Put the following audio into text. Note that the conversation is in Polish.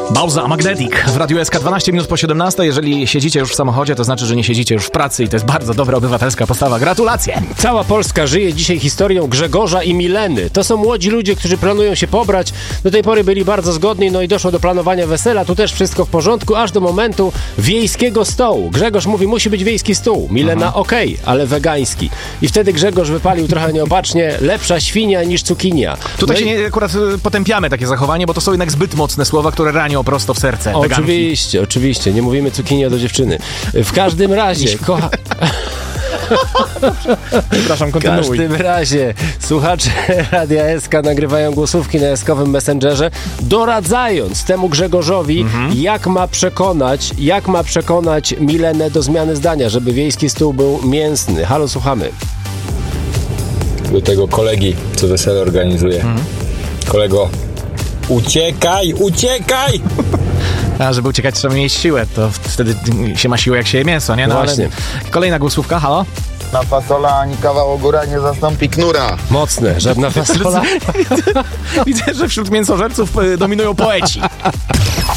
Bauza Magnetic w Radiu SK 12 minut po 17. Jeżeli siedzicie już w samochodzie, to znaczy, że nie siedzicie już w pracy i to jest bardzo dobra obywatelska postawa. Gratulacje! Cała Polska żyje dzisiaj historią Grzegorza i Mileny. To są młodzi ludzie, którzy planują się pobrać. Do tej pory byli bardzo zgodni, no i doszło do planowania wesela. Tu też wszystko w porządku, aż do momentu wiejskiego stołu. Grzegorz mówi, musi być wiejski stół. Milena okej, ale wegański. I wtedy Grzegorz wypalił trochę nieopatrznie, lepsza świnia niż cukinia. Tutaj No się nie, akurat potępiamy takie zachowanie, bo to są jednak zbyt mocne słowa, które ranią prosto w serce. Oczywiście, oczywiście. Nie mówimy cukinia do dziewczyny. W każdym razie, Przepraszam, W kontynuuj. każdym razie słuchacze Radia SK nagrywają głosówki na SK-owym Messengerze, doradzając temu Grzegorzowi, jak ma przekonać Milenę do zmiany zdania, żeby wiejski stół był mięsny. Halo, słuchamy. Do tego kolegi, co wesele organizuje. Kolego, uciekaj! A żeby uciekać, trzeba mieć siłę, to wtedy się ma siłę, jak się je mięso, nie? No Właśnie. Ale kolejna głosówka, halo? Na fasola ani kawał ogóra nie zastąpi knura. Mocne, żadna fasola. Widzę, że wśród mięsożerców dominują poeci.